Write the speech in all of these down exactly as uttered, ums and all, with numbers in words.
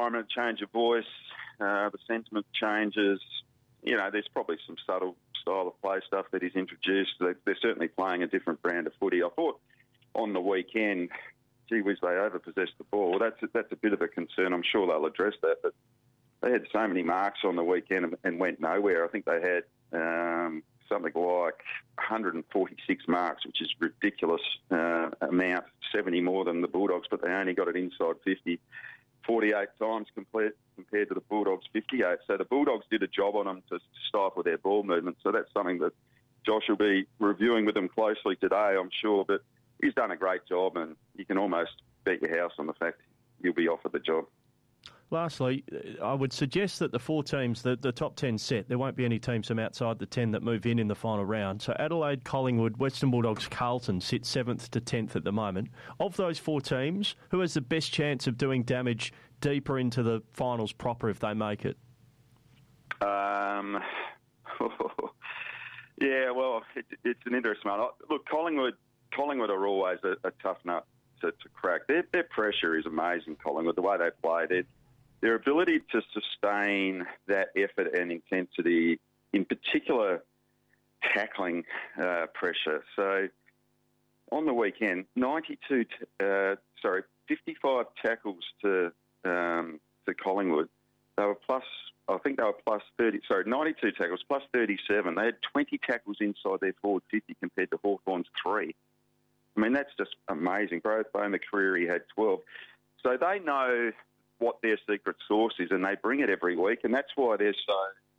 environment, change of voice, uh, the sentiment changes. You know, there's probably some subtle style of play stuff that he's introduced. They're, they're certainly playing a different brand of footy. I thought on the weekend, gee whiz, they overpossessed the ball. Well, that's, that's a bit of a concern. I'm sure they'll address that, but they had so many marks on the weekend and, and went nowhere. I think they had um, something like one hundred forty-six marks, which is ridiculous uh, amount, seventy more than the Bulldogs, but they only got it inside fifty, forty-eight times compared, compared to the Bulldogs' fifty-eight. So the Bulldogs did a job on them to stifle their ball movement. So that's something that Josh will be reviewing with them closely today, I'm sure. But he's done a great job, and you can almost bet your house on the fact he'll be offered the job. Lastly, I would suggest that the four teams, the, the top ten set, there won't be any teams from outside the ten that move in in the final round. So Adelaide, Collingwood, Western Bulldogs, Carlton sit seventh to tenth at the moment. Of those four teams, who has the best chance of doing damage deeper into the finals proper if they make it? Um, yeah, well, it, it's an interesting one. Look, Collingwood, Collingwood are always a, a tough nut to, to crack. Their, their pressure is amazing, Collingwood, the way they play. They're, Their ability to sustain that effort and intensity, in particular tackling uh, pressure. So on the weekend, ninety-two, t- uh, sorry, fifty-five tackles to um, to Collingwood. They were plus, I think they were plus thirty. Sorry, ninety-two tackles plus thirty-seven. They had twenty tackles inside their forward fifty compared to Hawthorn's three. I mean, that's just amazing. Both Bo McCreary had twelve. So they know what their secret sauce is, and they bring it every week, and that's why they're so,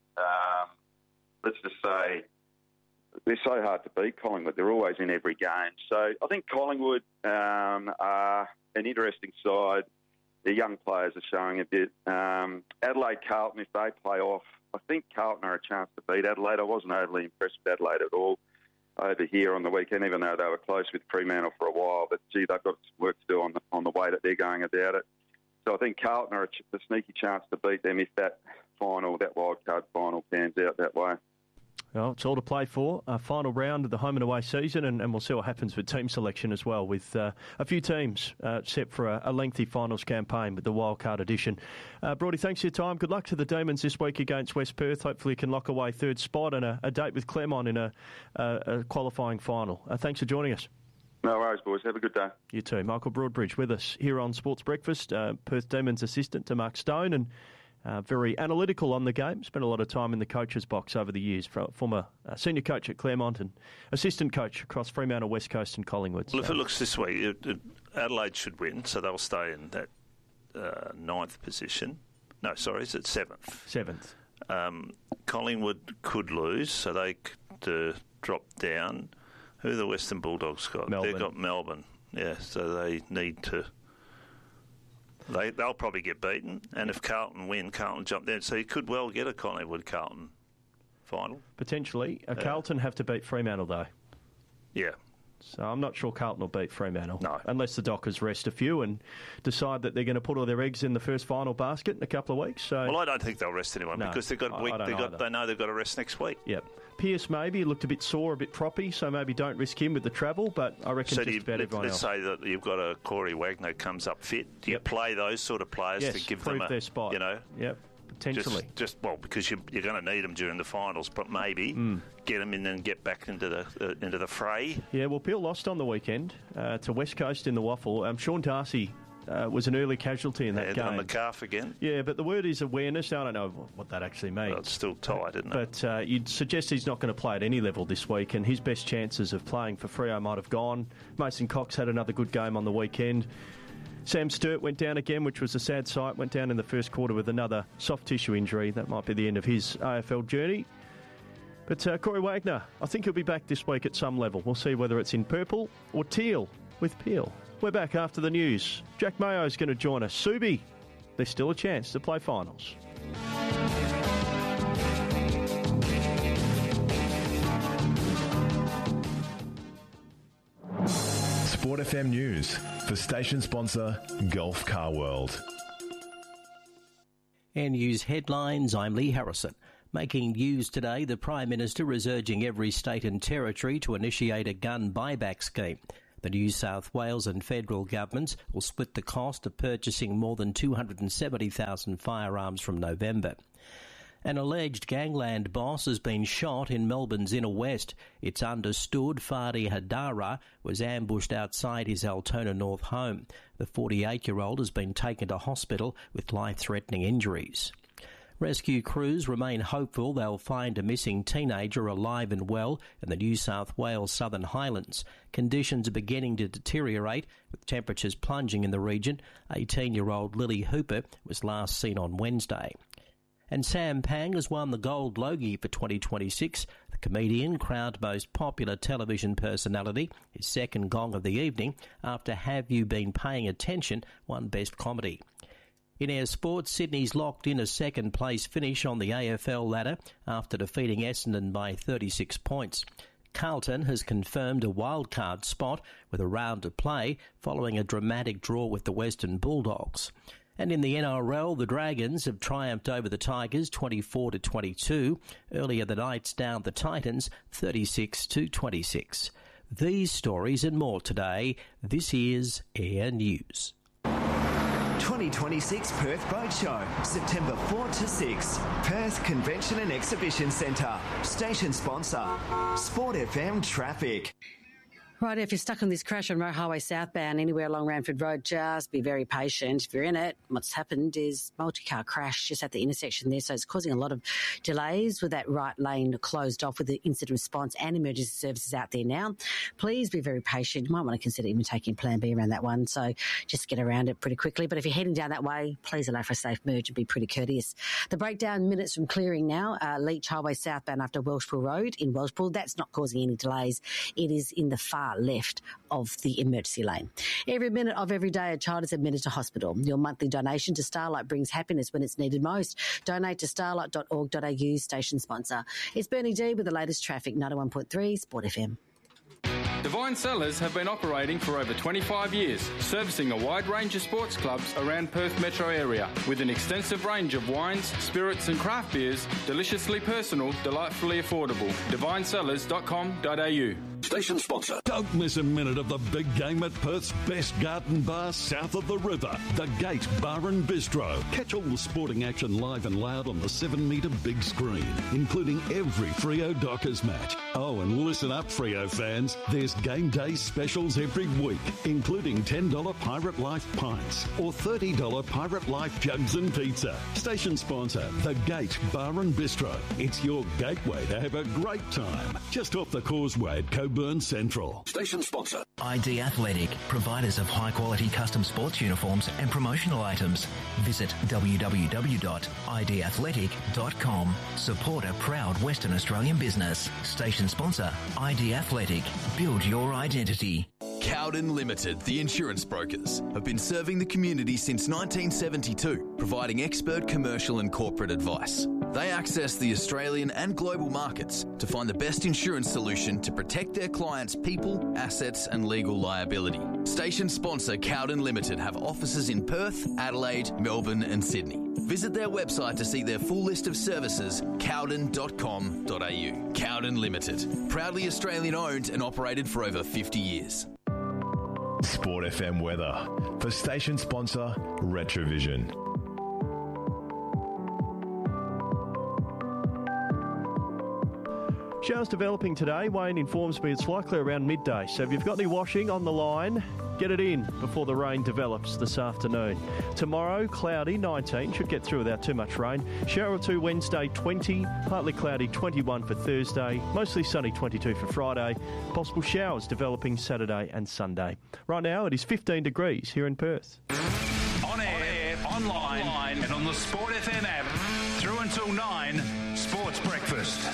um, let's just say, they're so hard to beat, Collingwood. They're always in every game. So I think Collingwood um, are an interesting side. Their young players are showing a bit. Um, Adelaide, Carlton, if they play off, I think Carlton are a chance to beat Adelaide. I wasn't overly impressed with Adelaide at all over here on the weekend, even though they were close with Fremantle for a while. But, gee, they've got some work to do on the, on the way that they're going about it. So I think Carlton are a, ch- a sneaky chance to beat them if that final, that wildcard final pans out that way. Well, it's all to play for. A final round of the home and away season, and, and we'll see what happens with team selection as well, with uh, a few teams uh, set for a, a lengthy finals campaign with the wildcard edition. Uh, Brody, thanks for your time. Good luck to the Demons this week against West Perth. Hopefully you can lock away third spot and a, a date with Claremont in a, a, a qualifying final. Uh, thanks for joining us. No worries, boys. Have a good day. You too. Michael Broadbridge with us here on Sports Breakfast, uh, Perth Demons assistant to Mark Stone, and uh, very analytical on the game. Spent a lot of time in the coach's box over the years. Former uh, senior coach at Claremont and assistant coach across Fremantle, West Coast and Collingwood. Well, so. If it looks this way, it, it, Adelaide should win, so they'll stay in that uh, ninth position. No, sorry, is it seventh? Seventh. Um, Collingwood could lose, so they could uh, drop down. Who the Western Bulldogs got? Melbourne. They've got Melbourne. Yeah, so they need to... They, they'll probably get beaten. And if Carlton win, Carlton jump down. So you could well get a Collingwood-Carlton final. Potentially. Uh, yeah. Carlton have to beat Fremantle, though. Yeah. So I'm not sure Carlton will beat Fremantle. No. Unless the Dockers rest a few and decide that they're going to put all their eggs in the first final basket in a couple of weeks. So, well, I don't think they'll rest anyone no, because they've got I, week, I they got either. they know they've got to rest next week. Yep. Pearce maybe looked a bit sore, a bit proppy, so maybe don't risk him with the travel, but I reckon so just you, about let, everyone let's else. say that you've got a Corey Wagner comes up fit. Do you Yep. play those sort of players yes, to give prove them a, their spot. You know, yep, potentially. Just, just well, because you, you're going to need them during the finals, but maybe mm. get them in and get back into the uh, into the fray. Yeah, well, Peel lost on the weekend uh, to West Coast in the Waffle. Um, Sean Darcy uh, was an early casualty in that yeah, game. On the calf again. Yeah, but the word is awareness. I don't know what that actually means. Well, it's still tight, isn't it? But uh, you'd suggest he's not going to play at any level this week, and his best chances of playing for Freo might have gone. Mason Cox had another good game on the weekend. Sam Sturt went down again, which was a sad sight. Went down in the first quarter with another soft tissue injury. That might be the end of his A F L journey. But uh, Corey Wagner, I think he'll be back this week at some level. We'll see whether it's in purple or teal with Peel. We're back after the news. Jack Mayo's going to join us. Subi, there's still a chance to play finals. Sport F M News for station sponsor Gulf Car World. Air News headlines, I'm Lee Harrison. Making news today, the Prime Minister is urging every state and territory to initiate a gun buyback scheme. The New South Wales and federal governments will split the cost of purchasing more than two hundred seventy thousand firearms from November. An alleged gangland boss has been shot in Melbourne's inner west. It's understood Fadi Hadara was ambushed outside his Altona North home. The forty-eight-year-old has been taken to hospital with life-threatening injuries. Rescue crews remain hopeful they'll find a missing teenager alive and well in the New South Wales Southern Highlands. Conditions are beginning to deteriorate, with temperatures plunging in the region. eighteen-year-old Lily Hooper was last seen on Wednesday. And Sam Pang has won the Gold Logie for twenty twenty-six. The comedian crowned most popular television personality, his second gong of the evening, after Have You Been Paying Attention won Best Comedy. In our sports, Sydney's locked in a second-place finish on the A F L ladder after defeating Essendon by thirty-six points. Carlton has confirmed a wildcard spot with a round to play following a dramatic draw with the Western Bulldogs. And in the N R L, the Dragons have triumphed over the Tigers twenty-four to twenty-two. Earlier, the Knights downed the Titans thirty-six to twenty-six. These stories and more today. This is Air News. twenty twenty-six Perth Boat Show, September fourth to sixth. Perth Convention and Exhibition Centre. Station sponsor, Sport F M Traffic. Right, if you're stuck on this crash on Roe Highway southbound anywhere along Ranford Road, just be very patient. If you're in it, what's happened is multi-car crash just at the intersection there, so it's causing a lot of delays with that right lane closed off with the incident response and emergency services out there now. Please be very patient. You might want to consider even taking Plan B around that one, so just get around it pretty quickly. But if you're heading down that way, please allow for a safe merge and be pretty courteous. The breakdown minutes from clearing now, uh, Leach Highway southbound after Welshpool Road in Welshpool. That's not causing any delays. It is in the far left of the emergency lane. Every minute of every day, a child is admitted to hospital. Your monthly donation to Starlight brings happiness when it's needed most. Donate to starlight dot org dot a u, station sponsor. It's Bernie D with the latest traffic, ninety-one point three Sport F M. Divine Cellars have been operating for over twenty-five years, servicing a wide range of sports clubs around Perth metro area, with an extensive range of wines, spirits and craft beers, deliciously personal, delightfully affordable. divine cellars dot com dot a u. Station sponsor. Don't miss a minute of the big game at Perth's best garden bar south of the river, the Gate Bar and Bistro. Catch all the sporting action live and loud on the seven metre big screen, including every Freo Dockers match. Oh, and listen up, Freo fans. There's game day specials every week, including ten dollars Pirate Life pints or thirty dollars Pirate Life jugs and pizza. Station sponsor, the Gate Bar and Bistro. It's your gateway to have a great time. Just off the causeway at Coburn Central. Station sponsor. I D Athletic, providers of high-quality custom sports uniforms and promotional items. Visit w w w dot i d athletic dot com. Support a proud Western Australian business. Station sponsor, I D Athletic. Build your identity. Cowden Limited, the insurance brokers, have been serving the community since nineteen seventy-two, providing expert commercial and corporate advice. They access the Australian and global markets to find the best insurance solution to protect their clients' people, assets and legal liability. Station sponsor Cowden Limited have offices in Perth, Adelaide, Melbourne and Sydney. Visit their website to see their full list of services, cowden dot com dot a u. Cowden Limited, proudly Australian owned and operated for over fifty years. Sport F M weather for station sponsor Retrovision. Showers developing today. Wayne informs me it's likely around midday. So if you've got any washing on the line, get it in before the rain develops this afternoon. Tomorrow, cloudy, nineteen. Should get through without too much rain. Shower or two Wednesday, twenty. Partly cloudy, twenty-one for Thursday. Mostly sunny, twenty-two for Friday. Possible showers developing Saturday and Sunday. Right now, it is fifteen degrees here in Perth. On air, on air online, online, and on the Sport F M app. Through until nine, Sports Breakfast.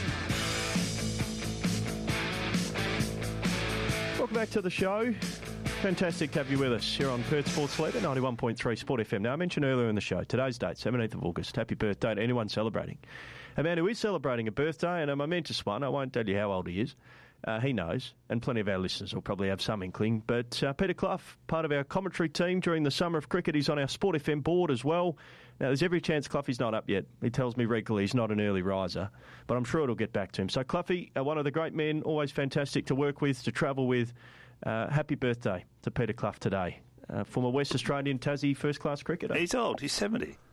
Welcome back to the show. Fantastic to have you with us here on Perth Sports Leader, ninety-one point three Sport F M. Now, I mentioned earlier in the show, today's date, seventeenth of August. Happy birthday to anyone celebrating. A man who is celebrating a birthday, and a momentous one. I won't tell you how old he is. Uh, he knows, and plenty of our listeners will probably have some inkling. But uh, Peter Clough, part of our commentary team during the summer of cricket, he's on our Sport F M board as well. Now, there's every chance Cloughie's not up yet. He tells me regularly he's not an early riser, but I'm sure it'll get back to him. So, Cloughie, uh, one of the great men, always fantastic to work with, to travel with, Uh, happy birthday to Peter Clough today. Uh, former West Australian Tassie first-class cricketer. He's old. He's seventy.